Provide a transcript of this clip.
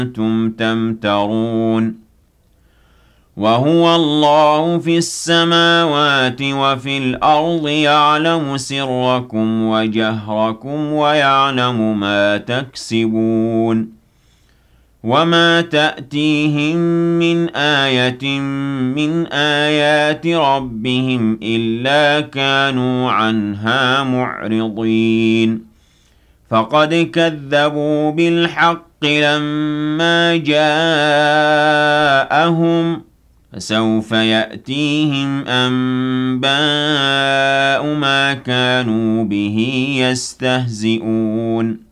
أنتم تمترون وهو الله في السماوات وفي الأرض يعلم سركم وجهركم ويعلم ما تكسبون وما تأتيهم من آية من آيات ربهم إلا كانوا عنها معرضين فقد كذبوا بالحق لما جاءهم فسوف يأتيهم أنباء ما كانوا به يستهزئون